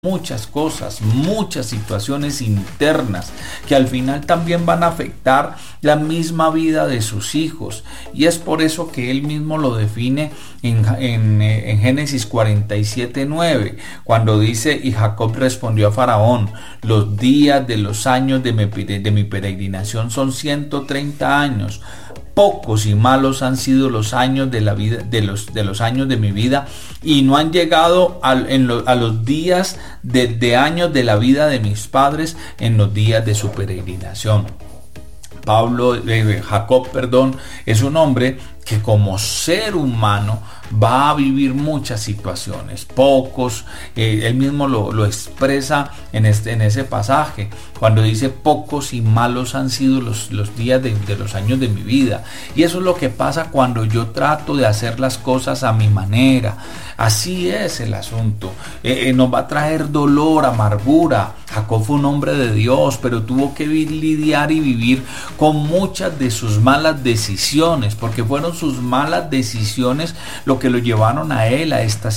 muchas cosas, muchas situaciones internas que al final también van a afectar la misma vida de sus hijos, y es por eso que él mismo lo define en Génesis 47:9, cuando dice: y Jacob respondió a Faraón: los días de los años de mi peregrinación son 130 años. Pocos y malos han sido los años de la vida, de los años de mi vida, y no han llegado a los días de años de la vida de mis padres en los días de su peregrinación. Jacob, es un hombre que como ser humano va a vivir muchas situaciones, él mismo lo expresa en ese pasaje, cuando dice: pocos y malos han sido los días de los años de mi vida. Y eso es lo que pasa cuando yo trato de hacer las cosas a mi manera. Así es el asunto. Nos va a traer dolor, amargura. Jacob fue un hombre de Dios, pero tuvo que lidiar y vivir con muchas de sus malas decisiones, porque fueron sus malas decisiones lo que lo llevaron a él a esta